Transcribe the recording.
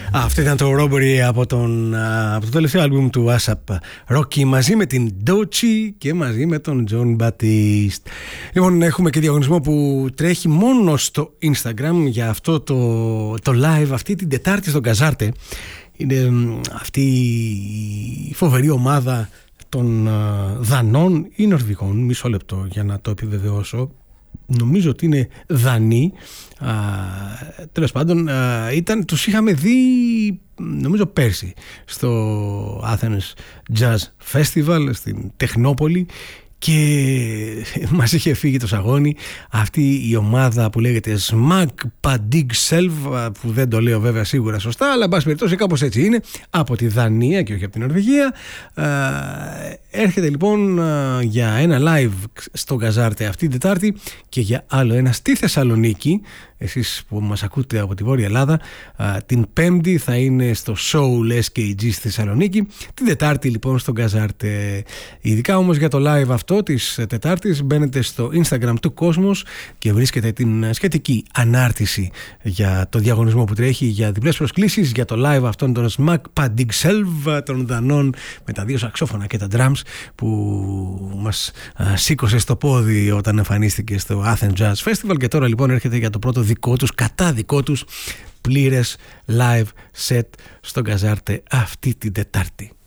Αυτό ήταν το Robbery από το τελευταίο άλμπουμ του ASAP Rocky, μαζί με την Doechii και μαζί με τον Jon Batiste. Λοιπόν, έχουμε και διαγωνισμό που τρέχει μόνο στο Instagram για αυτό το live αυτή την Τετάρτη στον Καζάρτε. Είναι αυτή η φοβερή ομάδα των Δανών ή Νορβηγών, μισό λεπτό για να το επιβεβαιώσω. Νομίζω ότι είναι Δανείοι. Τέλος πάντων, τους είχαμε δει νομίζω πέρσι στο Athens Jazz Festival στην Τεχνόπολη και μας είχε φύγει το σαγόνι αυτή η ομάδα που λέγεται Smack Padig Selv, που δεν το λέω βέβαια σίγουρα σωστά, αλλά εν πάση περιπτώσει κάπως έτσι είναι, από τη Δανία και όχι από την Νορβηγία. Έρχεται λοιπόν για ένα live στο Καζάρτε αυτή την Τετάρτη και για άλλο ένα στη Θεσσαλονίκη. Εσείς που μας ακούτε από τη Βόρεια Ελλάδα, την Πέμπτη θα είναι στο Soul SKG στη Θεσσαλονίκη, την Τετάρτη λοιπόν στον Καζάρτε. Ειδικά όμως για το live αυτό της Τετάρτης μπαίνετε στο Instagram του Κόσμος και βρίσκετε την σχετική ανάρτηση για το διαγωνισμό που τρέχει για διπλές προσκλήσεις για το live αυτών των Smack Padig Selv των Δανών με τα δύο σαξόφωνα και τα drums που μας σήκωσε στο πόδι όταν εμφανίστηκε στο Athens Jazz Festival, και τώρα λοιπόν έρχεται για το πρώτο δικό τους, κατά δικό τους πλήρες live set στον Καζάρτε αυτή την Τετάρτη.